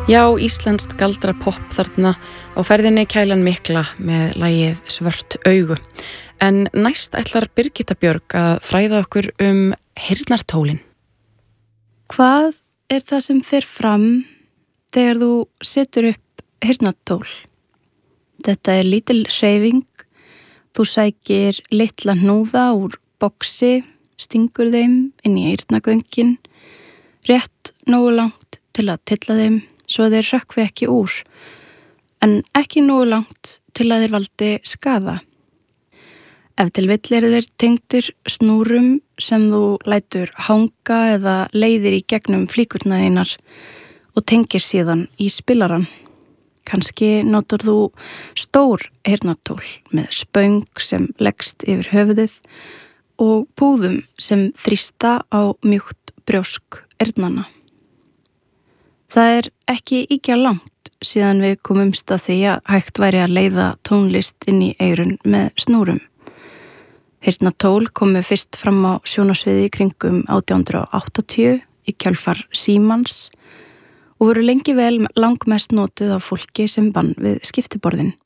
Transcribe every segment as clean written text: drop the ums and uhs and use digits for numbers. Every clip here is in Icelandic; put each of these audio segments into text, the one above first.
Já, íslenskt galdrapopp þarna á ferðinni Kælan mikla með lagið Svört augu. En næst ætlar Birgitta Björg að fræða okkur heyrnartólin. Hvað er það sem fer fram þegar þú setur upp heyrnartól? Þetta er lítil hreyfing. Þú sækir litla hnúða úr boxi, stingur þeim inn í eyrnagöngin, rétt nógu langt til að tylla þeim svo þeir hrökkvi ekki úr, en ekki nógu langt til að þeir valdi skaða. Ef til vill eru þeir tengdir snúrum sem þú lætur hanga eða leiðir í gegnum flíkurnar þínar og tengir síðan í spilarann. Kannski notar þú stór heyrnartól með spöng sem leggst yfir höfuðið og púðum sem þrýsta á mjúkt brjósk eyrnanna. Það er ekki ýkja langt síðan við komumst að því að hægt væri að leiða tónlist inn í eyrun með snúrum. Heyrnartól komu fyrst fram á sjónarsviði kringum 1880 í kjölfar Símans og voru lengi vel langmest notuð af fólki sem vann við skiptiborðin.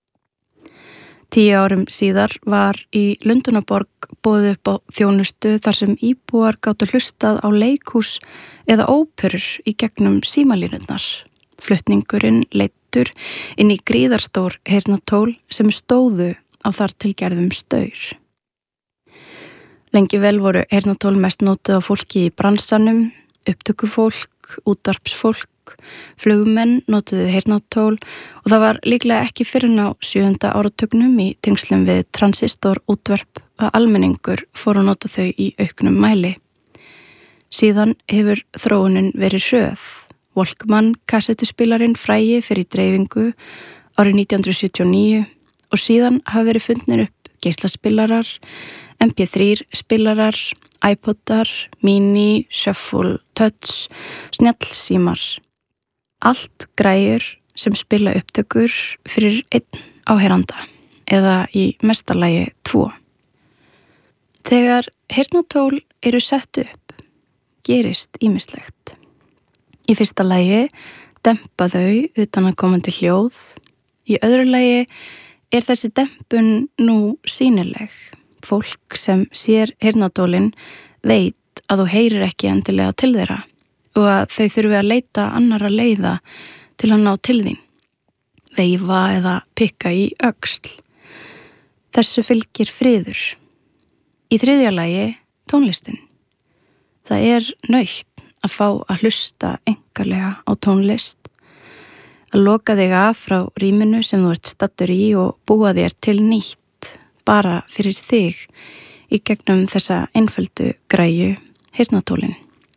10 árum síðar var í Lundúnaborg boðið upp á þjónustu þar sem íbúar gátu hlustað á leikhús eða óperur í gegnum símalínurnar. Flutningurinn leiddur inn í gríðarstór heyrnartól sem stóðu á þar tilgerðum staur. Lengi vel voru heyrnartól mest notuð af fólki í bransanum, upptökufólk, útvarpsfólk, flugmenn notuðu heyrnartól og það var líklega ekki fyrr en á 7. áratugnum í tengslum við transistor útvarp að almenningur fór að nota þau í auknum mæli. Síðan hefur þróunin verið hröð. Walkman kassettuspilarinn frægi fyrir dreifingu árið 1979 og síðan hafa verið fundnir upp geislaspilarar, MP3 spilarar, iPodar, Mini, Shuffle, Touch, snjallsímar. Allt græjur sem spila upptökur fyrir einn áheyranda eða í mesta lagi 2. Þegar heyrnartól eru sett upp, gerist ýmislegt. Í fyrsta lagi dempa þau utanaðkomandi hljóð. Í öðru lagi er þessi dempun nú sýnileg. Fólk sem sér heyrnartólin veit að þú heyrir ekki endilega til þeirra og að þau þurfi að leita annarra leiða til að ná til þín. Veifa eða pikka í öxl. Þessu fylgir friður. Í þriðja lagi tónlistin. Það er nautt að fá að hlusta einkarlega á tónlist, að loka þig af frá rýminu sem þú ert staddur í og búa þér til nýtt bara fyrir þig í gegnum þessa einföldu græju heyrnartólin.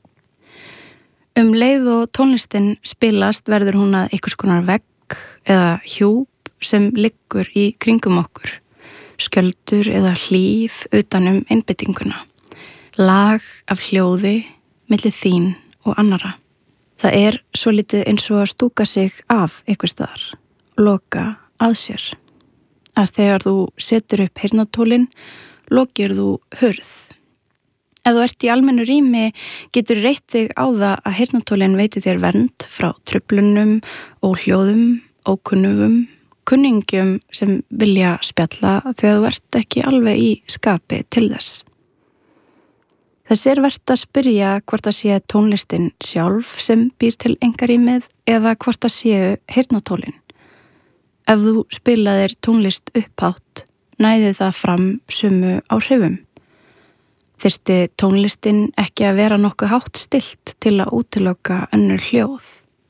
Leið og tónlistin spilast verður hún að einhvers konar vegg eða hjúp sem liggur í kringum okkur, skjöldur eða hlíf utanum einbeitinguna, lag af hljóði milli þín og annara. Það er svolítið eins og að stúka sig af einhvers staðar, loka að sér. Að þegar þú setur upp heyrnartólin, lokir þú hurð. Ef þú ert í almennu rými getur reitt þig á það að heyrnartólin veiti þér vernd frá truflunum og hljóðum, ókunnugum, kunningjum sem vilja spjalla þegar þú ert ekki alveg í skapi til þess. Þess er vert að spyrja hvort það sé tónlistin sjálf sem býr til einkarýmið eða hvort það séu heyrnartólin. Ef þú spilaðir tónlist upphátt, næði það fram sömu áhrifum. Þyrfti tónlistin ekki að vera nokkuð hátt stillt til að útiloka önnur hljóð.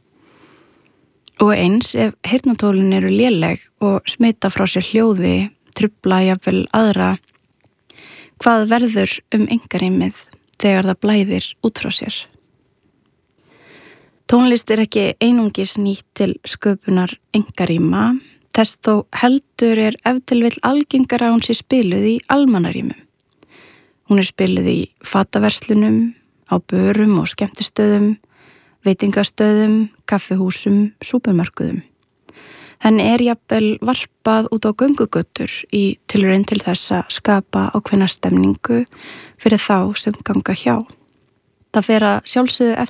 Og eins ef heyrnartólin eru léleg og smita frá sér hljóði, trufla jafnvel aðra, hvað verður einkarýmið þegar það blæðir út frá sér? Tónlist er ekki einungis nýtt til sköpunar einkarýma, þess þó heldur er ef til vill algengara að hún sé spiluð í almannarýmum. Hún er spiluð í fataverslunum, á börum og skemmtistöðum, veitingastöðum, kaffihúsum, súpermörkuðum. Henni er jafnvel varpað út á göngugötur í tilraun til þess að skapa ákveðna stemningu fyrir þá sem ganga hjá. Það fer að sjálfsögðu eftir